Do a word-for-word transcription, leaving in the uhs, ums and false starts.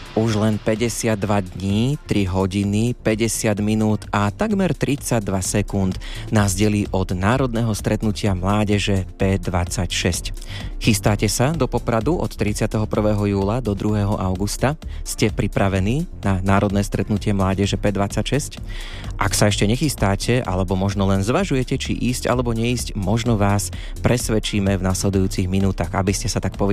Už len päťdesiatdva dní, tri hodiny, päťdesiat minút a takmer tridsaťdva sekúnd nás delí od národného stretnutia mládeže pé dvadsaťšesť. Chystáte sa do Popradu od tridsiateho prvého júla do druhého augusta? Ste pripravení na národné stretnutie mládeže pé dvadsaťšesť? Ak sa ešte nechystáte, alebo možno len zvažujete, či ísť alebo neísť, možno vás presvedčíme v nasledujúcich minútach, aby ste sa tak povedali